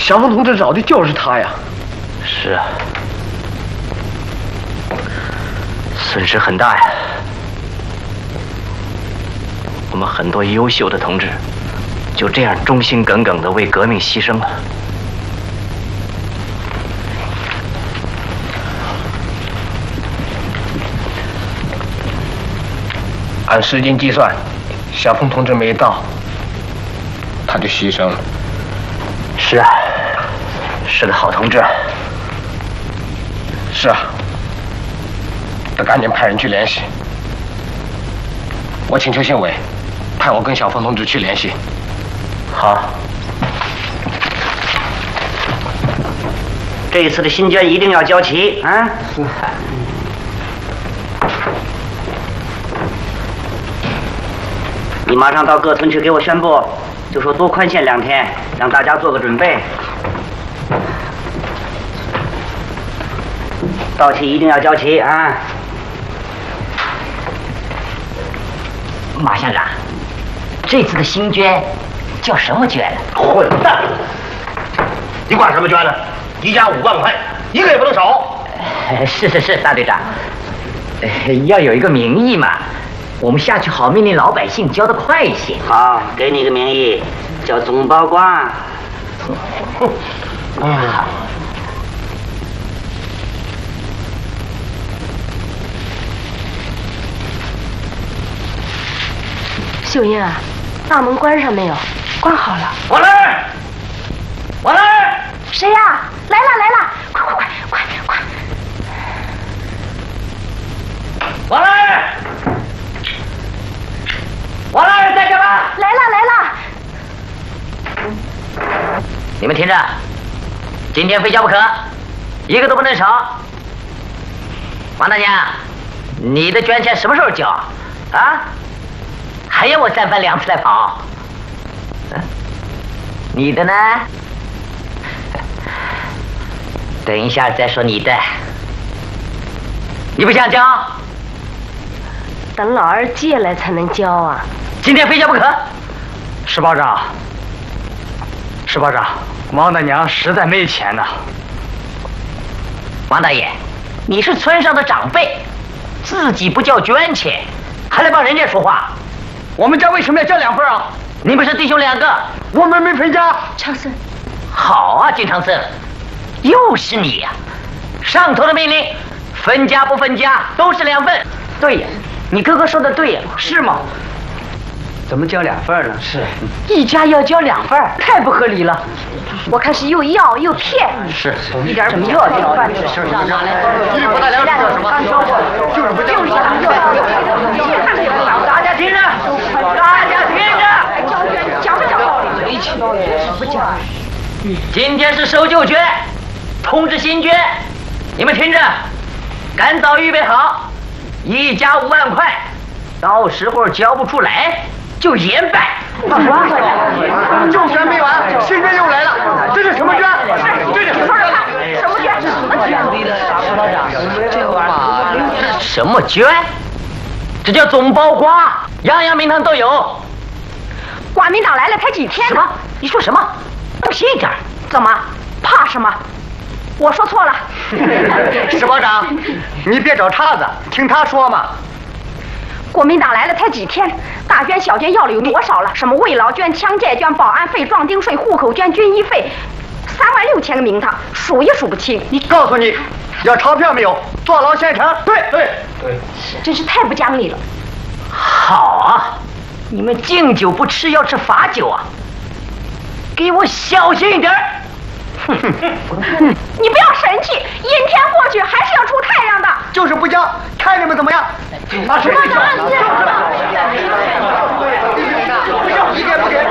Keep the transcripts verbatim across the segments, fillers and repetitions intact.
小凤同志找的就是他呀。 是啊，损失很大呀。我们很多优秀的同志就这样忠心耿耿地为革命牺牲了。 按时间计算，小凤同志没到，他就牺牲了。 是啊，是个好同志。 是啊，得赶紧派人去联系。我请求县委派我跟小凤同志去联系。 好。 这一次的新捐一定要交齐啊！你马上到各村去给我宣布，就说多宽限两天，让大家做个准备。到期一定要交齐啊！ 马乡长，这次的新捐叫什么捐？ 混蛋！你管什么捐呢？一家五万块，一个也不能少。 是是是，大队长，要有一个名义嘛。我们下去好命令老百姓交得快一些。 好，给你个名义，叫总包瓜。 嗯，好。 秀英啊，大门关上没有？关好了。 王来，王来， 谁呀？来了来了，快快快快快！ 王来。王大人在这吗？ 来了来了！ 你们听着，今天非交不可，一个都不能少。王大娘，你的捐钱什么时候交啊？还要我三番两次来跑？嗯，你的呢？等一下再说你的。你不想交？ 等老二借来才能交啊！ 今天非交不可。 石保长，石保长，王大娘实在没钱呐。 王大爷，你是村上的长辈，自己不交捐钱，还来帮人家说话。 我们家为什么要交两份啊？ 你们是弟兄两个， 我们没分家。 长孙， 好啊，金长孙，又是你呀、啊！上头的命令，分家不分家都是两份。 对呀，你哥哥说的对呀， 是吗？ 怎么交两份呢？ 是， 一家要交两份，太不合理了。 我看是又要又骗。 是， 一点怎么要这个饭吃？ 是哪来？ 一不大良说什么？就是不交。 就是要要要！ 大家听着，大家听着， 讲不讲道理？ 不讲。 今天是收旧捐，通知新捐，你们听着，赶早预备好，一家五万块，到时候交不出来就严办。 旧捐没完，新捐又来了，这是什么捐？这是说说看，什么捐？什么捐？ 这玩意儿什么捐？这叫总包瓜，样样名堂都有。 国民党来了才几天呢？ 你说什么？不信一点？ 怎么？怕什么？我说错了。 石保长，你别找岔子，听他说嘛。 国民党来了才几天，大捐小捐要了有多少了？什么慰劳捐、枪债捐、保安费、壮丁税、户口捐、军医费，三万六千个名堂，数也数不清。 你告诉你，要钞票没有？坐牢现成。对对对， 真是太不讲理了。 好啊，你们敬酒不吃要吃罚酒啊！给我小心一点！哼哼， 你不要生气，阴天过去还是要出太阳的。 就是不交，看你们怎么样？拿谁去交？一点不给。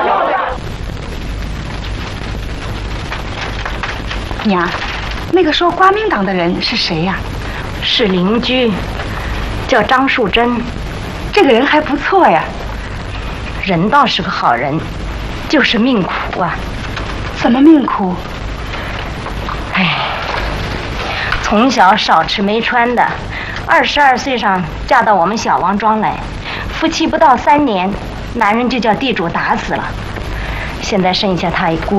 娘，那个说国民党的人是谁呀、啊？ 是邻居，叫张树珍。 这个人还不错呀。 人倒是个好人，就是命苦啊。 怎么命苦？ 哎，从小少吃没穿的，二十二岁上嫁到我们小王庄来，夫妻不到三年，男人就叫地主打死了。现在剩下他一孤